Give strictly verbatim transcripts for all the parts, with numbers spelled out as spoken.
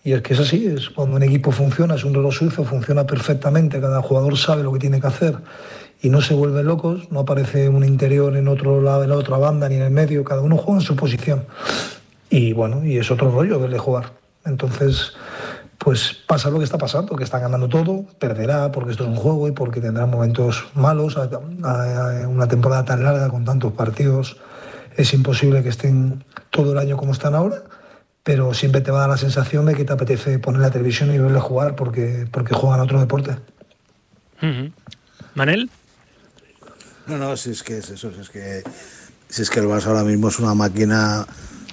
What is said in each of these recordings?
Y es que es así, es cuando un equipo funciona, es un reloj suizo, funciona perfectamente, cada jugador sabe lo que tiene que hacer y no se vuelven locos, no aparece un interior en otro lado, en la otra banda ni en el medio, cada uno juega en su posición. Y bueno, y es otro rollo verle jugar. Entonces, pues pasa lo que está pasando, que está ganando todo, perderá porque esto es un juego y porque tendrá momentos malos. A, a, a una temporada tan larga con tantos partidos es imposible que estén todo el año como están ahora, pero siempre te va a dar la sensación de que te apetece poner la televisión y verle jugar porque, porque juegan otro deporte. Uh-huh. ¿Manel? No, no, si es que es eso, si es que, si es que el Barça ahora mismo es una máquina,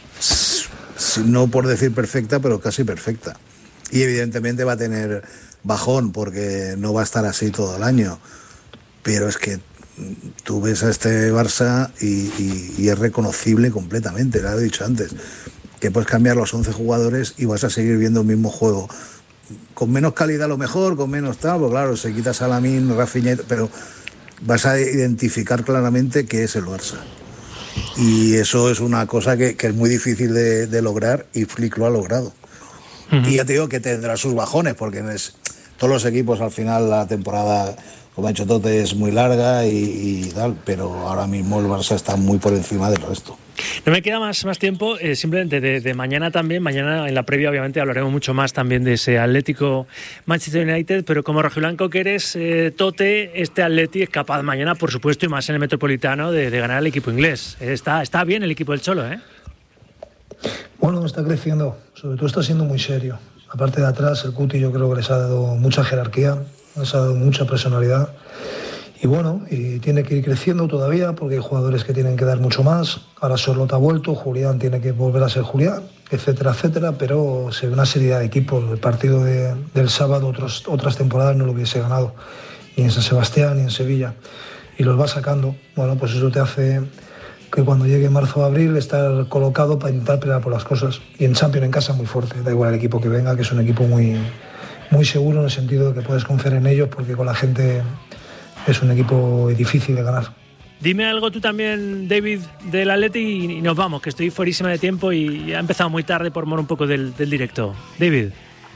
no por decir perfecta, pero casi perfecta. Y evidentemente va a tener bajón porque no va a estar así todo el año. Pero es que tú ves a este Barça y, y, y es reconocible completamente, lo he dicho antes, que puedes cambiar los once jugadores y vas a seguir viendo el mismo juego. Con menos calidad a lo mejor, con menos tal, pues claro, se quita Salamín, Rafinha, pero vas a identificar claramente qué es el Barça. Y eso es una cosa que, que es muy difícil de, de lograr y Flick lo ha logrado. Uh-huh. Y ya te digo que tendrá sus bajones, porque es, todos los equipos al final la temporada, como ha dicho Tote, es muy larga y, y tal, pero ahora mismo el Barça está muy por encima del resto. No me queda más, más tiempo, eh, simplemente de, de mañana también, mañana en la previa obviamente hablaremos mucho más también de ese Atlético Manchester United, pero como rojiblanco que eres, eh, Tote, este Atleti es capaz mañana, por supuesto, y más en el Metropolitano, de, de ganar al equipo inglés. Está, está bien el equipo del Cholo, ¿eh? Bueno, está creciendo, sobre todo está siendo muy serio. Aparte de atrás, el Cuti yo creo que les ha dado mucha jerarquía, les ha dado mucha personalidad. Y bueno, y tiene que ir creciendo todavía porque hay jugadores que tienen que dar mucho más. Ahora Sorloth ha vuelto, Julián tiene que volver a ser Julián, etcétera, etcétera. Pero se ve una seriedad de equipos. El partido de, del sábado, otros, otras temporadas no lo hubiese ganado, ni en San Sebastián ni en Sevilla. Y los va sacando. Bueno, pues eso te hace que cuando llegue marzo o abril estar colocado para intentar pelear por las cosas. Y en Champions en casa muy fuerte, da igual el equipo que venga, que es un equipo muy, muy seguro en el sentido de que puedes confiar en ellos porque con la gente es un equipo difícil de ganar. Dime algo tú también, David, del Atleti y nos vamos, que estoy fuerísima de tiempo y ha empezado muy tarde por mor un poco del, del directo. David.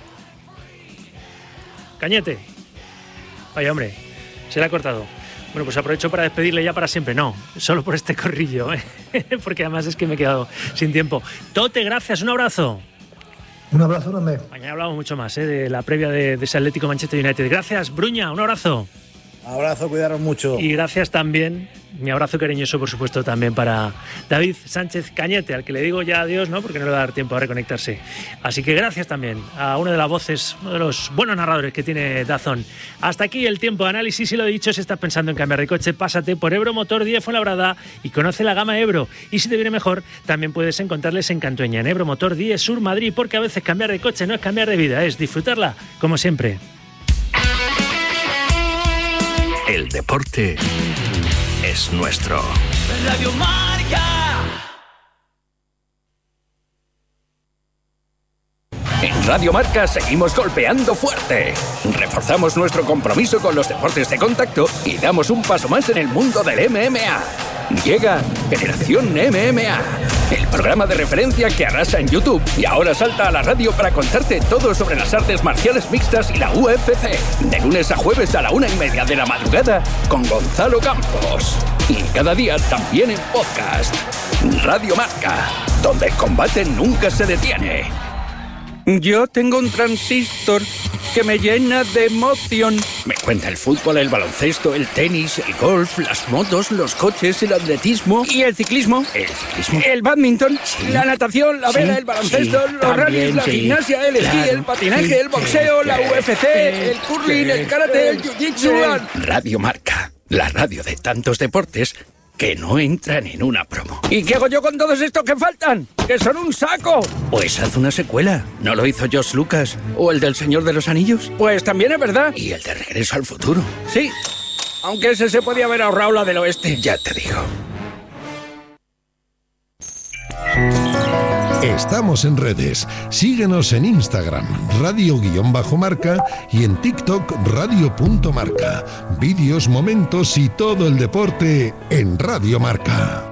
Cañete. Vaya, hombre, se le ha cortado. Bueno, pues aprovecho para despedirle ya para siempre. No, solo por este corrillo, ¿eh? Porque además es que me he quedado sin tiempo. Tote, gracias, un abrazo. Un abrazo grande. Mañana hablamos mucho más, ¿eh? De la previa de, de ese Atlético Manchester United. Gracias, Bruña, un abrazo. Abrazo, cuidaros mucho. Y gracias también, mi abrazo cariñoso, por supuesto, también para David Sánchez Cañete, al que le digo ya adiós, ¿no? Porque no le va a dar tiempo a reconectarse. Así que gracias también a una de las voces, uno de los buenos narradores que tiene DAZN. Hasta aquí el tiempo de análisis. Y lo dicho, si estás pensando en cambiar de coche, pásate por Ebro Motor diez Fuenlabrada y conoce la gama Ebro. Y si te viene mejor, también puedes encontrarles en Cantueña, en Ebro Motor diez Sur Madrid, porque a veces cambiar de coche no es cambiar de vida, es disfrutarla, como siempre. El deporte es nuestro. Radio Marca. En Radio Marca seguimos golpeando fuerte. Reforzamos nuestro compromiso con los deportes de contacto y damos un paso más en el mundo del M M A. Llega Generación M M A, el programa de referencia que arrasa en YouTube y ahora salta a la radio para contarte todo sobre las artes marciales mixtas y la U F C. De lunes a jueves a la una y media de la madrugada con Gonzalo Campos. Y cada día también en podcast. Radio Marca, donde el combate nunca se detiene. Yo tengo un transistor que me llena de emoción. Me cuenta el fútbol, el baloncesto, el tenis, el golf, las motos, los coches, el atletismo y el ciclismo. El ciclismo. El badminton, sí, la natación, la vela, sí, el baloncesto, sí, los rallies, la sí, gimnasia, el esquí, claro, el patinaje, sí, el boxeo, sí, la U F C, el curling, el karate, el jiu-jitsu. Radio Marca, la radio de tantos deportes que no entran en una promo. ¿Y qué hago yo con todos estos que faltan? ¡Que son un saco! Pues haz una secuela. ¿No lo hizo George Lucas? ¿O el del Señor de los Anillos? Pues también es verdad. ¿Y el de Regreso al Futuro? Sí, aunque ese se podía haber ahorrado la del oeste. Ya te digo. Estamos en redes. Síguenos en Instagram, radio-marca y en TikTok, radio.marca. Vídeos, momentos y todo el deporte en Radio Marca.